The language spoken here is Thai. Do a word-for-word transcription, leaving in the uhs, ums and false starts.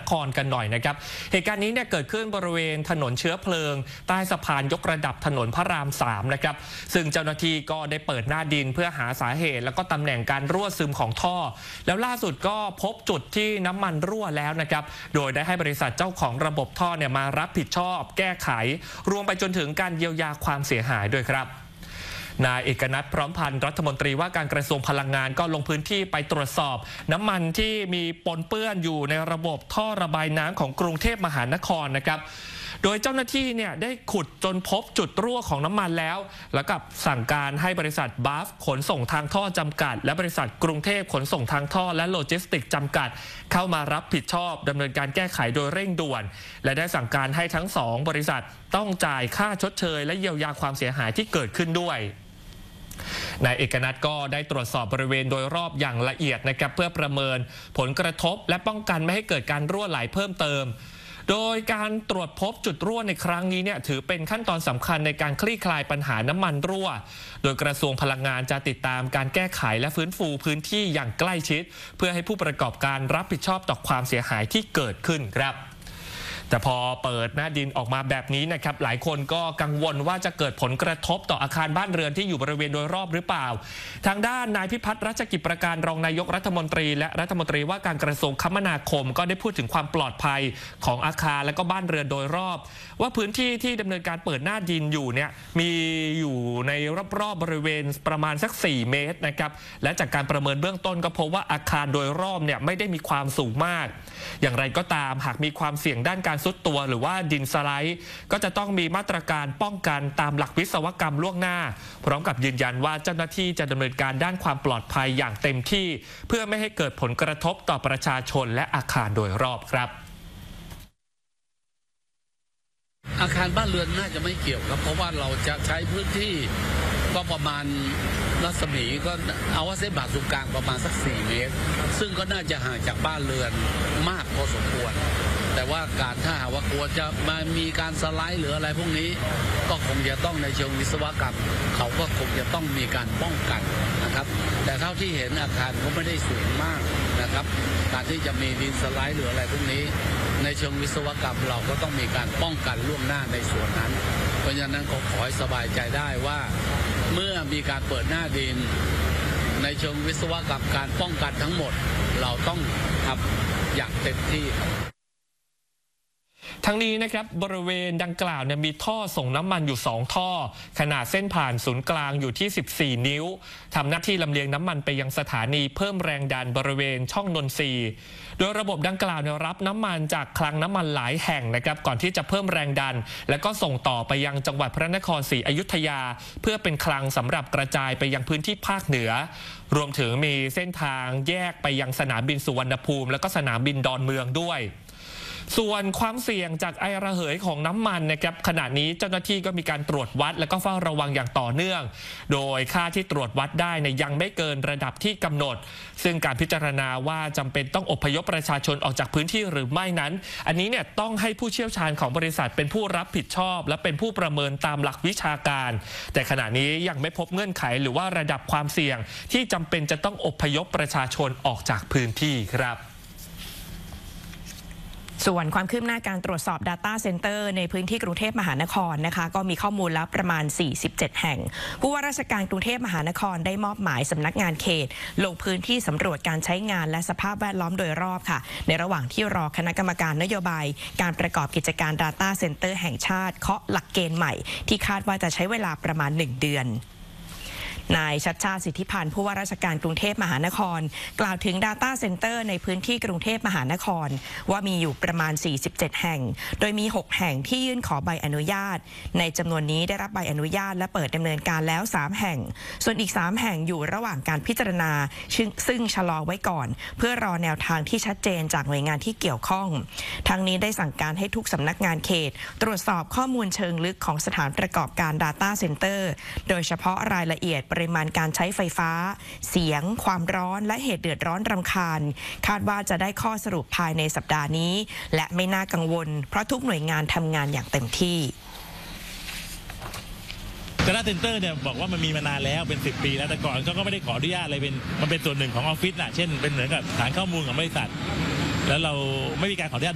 ครกันหน่อยนะครับเหตุการณ์นี้เนี่ยเกิดขึ้นบริเวณถนนเชื้อเพลิงใต้สะพานยกระดับถนนพระรามสามนะครับซึ่งเจ้าหน้าที่ก็ได้เปิดหน้าดินเพื่อหาสาเหตุแล้วก็ตำแหน่งการรั่วซึมของท่อแล้วล่าสุดก็พบจุดที่น้ำมันรั่วแล้วนะครับโดยได้ให้บริษัทเจ้าของระบบท่อเนี่ยมารับผิดชอบแก้ไขรวมไปจนถึงการเยียวยาความเสียหายด้วยครับนายเอกนัทพร้อมพันธ์รัฐมนตรีว่าการกระทรวงพลังงานก็ลงพื้นที่ไปตรวจสอบน้ำมันที่มีปนเปื้อนอยู่ในระบบท่อระบายน้ำของกรุงเทพมหานครนะครับโดยเจ้าหน้าที่เนี่ยได้ขุดจนพบจุดรั่วของน้ำมันแล้วแล้วกับสั่งการให้บริษัทบัฟขนส่งทางท่อจำกัดและบริษัทกรุงเทพขนส่งทางท่อและโลจิสติกส์จำกัดเข้ามารับผิดชอบดำเนินการแก้ไขโดยเร่งด่วนและได้สั่งการให้ทั้งสองบริษัทต้องจ่ายค่าชดเชยและเยียวยาความเสียหายที่เกิดขึ้นด้วยนายเอกนัทก็ได้ตรวจสอบบริเวณโดยรอบอย่างละเอียดนะครับเพื่อประเมินผลกระทบและป้องกันไม่ให้เกิดการรั่วไหลเพิ่มเติมโดยการตรวจพบจุดรั่วในครั้งนี้เนี่ยถือเป็นขั้นตอนสำคัญในการคลี่คลายปัญหาน้ำมันรั่วโดยกระทรวงพลังงานจะติดตามการแก้ไขและฟื้นฟูพื้นที่อย่างใกล้ชิดเพื่อให้ผู้ประกอบการรับผิดชอบต่อความเสียหายที่เกิดขึ้นครับแต่พอเปิดหน้าดินออกมาแบบนี้นะครับหลายคนก็กังวลว่าจะเกิดผลกระทบต่ออาคารบ้านเรือนที่อยู่บริเวณโดยรอบหรือเปล่าทางด้านนายพิพัฒน์รัชกิจประการรองนายกรัฐมนตรีและรัฐมนตรีว่าการกระทรวงคมนาคมก็ได้พูดถึงความปลอดภัยของอาคารและก็บ้านเรือนโดยรอบว่าพื้นที่ที่ดำเนินการเปิดหน้าดินอยู่เนี่ยมีอยู่ในรอบๆบริเวณประมาณสักสี่เมตรนะครับและจากการประเมินเบื้องต้นก็พบว่าอาคารโดยรอบเนี่ยไม่ได้มีความสูงมากอย่างไรก็ตามหากมีความเสี่ยงด้านการทรุดตัวหรือว่าดินสไลด์ก็จะต้องมีมาตรการป้องกันตามหลักวิศวกรรมล่วงหน้าพร้อมกับยืนยันว่าเจ้าหน้าที่จะดำเนินการด้านความปลอดภัยอย่างเต็มที่เพื่อไม่ให้เกิดผลกระทบต่อประชาชนและอาคารโดยรอบครับอาคารบ้านเรือนน่าจะไม่เกี่ยวครับเพราะว่าเราจะใช้พื้นที่ก็ประมาณรัศมีก็เอาว่าเส้นผ่าศูนย์กลางประมาณสักสี่เมตรซึ่งก็น่าจะห่างจากบ้านเรือนมากพอสมควรแต่ว่าการถ้าหากว่ากลัวจะมามีการสไลด์หรืออะไรพวกนี้ก็คงจะต้องในเชิงวิศวกรรมเขาก็คงจะต้องมีการป้องกันนะครับแต่เท่าที่เห็นอาคารก็ไม่ได้สูงมากนะครับการที่จะมีดินสไลด์หรืออะไรพวกนี้ในเชิงวิศวกรรมเราก็ต้องมีการป้องกันล่วงหน้าในส่วนนั้นเพราะฉะนั้นก็ขอให้สบายใจได้ว่าเมื่อมีการเปิดหน้าดินในเชิงวิศวกรรมการป้องกันทั้งหมดเราต้องทำอย่างเต็มที่ทั้งนี้นะครับบริเวณดังกล่าวเนี่ยมีท่อส่งน้ำมันอยู่สองท่อขนาดเส้นผ่านศูนย์กลางอยู่ที่สิบสี่นิ้วทำหน้าที่ลำเลียงน้ำมันไปยังสถานีเพิ่มแรงดันบริเวณช่องนนทรีย์โดยระบบดังกล่าวเนี่ยรับน้ำมันจากคลังน้ำมันหลายแห่งนะครับก่อนที่จะเพิ่มแรงดันและก็ส่งต่อไปยังจังหวัดพระนครศรีอยุธยาเพื่อเป็นคลังสำหรับกระจายไปยังพื้นที่ภาคเหนือรวมถึงมีเส้นทางแยกไปยังสนามบินสุวรรณภูมิและก็สนามบินดอนเมืองด้วยส่วนความเสี่ยงจากไอระเหยของน้ำมันนะครับขณะนี้เจ้าหน้าที่ก็มีการตรวจวัดและก็เฝ้าระวังอย่างต่อเนื่องโดยค่าที่ตรวจวัดได้เนี่ยยังไม่เกินระดับที่กำหนดซึ่งการพิจารณาว่าจำเป็นต้องอพยพประชาชนออกจากพื้นที่หรือไม่นั้นอันนี้เนี่ยต้องให้ผู้เชี่ยวชาญของบริษัทเป็นผู้รับผิดชอบและเป็นผู้ประเมินตามหลักวิชาการแต่ขณะนี้ยังไม่พบเงื่อนไขหรือว่าระดับความเสี่ยงที่จำเป็นจะต้องอพยพประชาชนออกจากพื้นที่ครับส่วนความคืบหน้าการตรวจสอบ Data Center ในพื้นที่กรุงเทพมหานครนะคะก็มีข้อมูลแล้วประมาณสี่สิบเจ็ดแห่งผู้ว่าราชการกรุงเทพมหานครได้มอบหมายสำนักงานเขตลงพื้นที่สำรวจการใช้งานและสภาพแวดล้อมโดยรอบค่ะในระหว่างที่รอคณะกรรมการนโยบายการประกอบกิจการ Data Center แห่งชาติเคาะหลักเกณฑ์ใหม่ที่คาดว่าจะใช้เวลาประมาณหนึ่งเดือนนายชัชชาติสิทธิพันธ์ผู้ว่าราชการกรุงเทพมหานครกล่าวถึง Data Center ในพื้นที่กรุงเทพมหานครว่ามีอยู่ประมาณสี่สิบเจ็ดแห่งโดยมีหกแห่งที่ยื่นขอใบอนุญาตในจำนวนนี้ได้รับใบอนุญาตและเปิดดำเนินการแล้วสามแห่งส่วนอีกสามแห่งอยู่ระหว่างการพิจารณาซึ่งชะลอไว้ก่อนเพื่อรอแนวทางที่ชัดเจนจากหน่วยงานที่เกี่ยวข้องทั้งนี้ได้สั่งการให้ทุกสำนักงานเขตตรวจสอบข้อมูลเชิงลึกของสถานประกอบการ Data Center โดยเฉพาะรายละเอียดปริมาณการใช้ไฟฟ้าเสียงความร้อนและเหตุเดือดร้อนรำคาญคาดว่าจะได้ข้อสรุปภายในสัปดาห์นี้และไม่น่ากังวลเพราะทุกหน่วยงานทำงานอย่างเต็มที่ Data Center เนี่ยบอกว่ามันมีมานานแล้วเป็นสิบปีแล้วแต่ก่อนเขาก็ไม่ได้ขออนุญาตอะไรเป็นมันเป็นส่วนหนึ่งของออฟฟิศน่ะเช่นเป็นเหมือนกับฐานข้อมูลของบริษัทแล้วเราไม่มีการขออนุญาต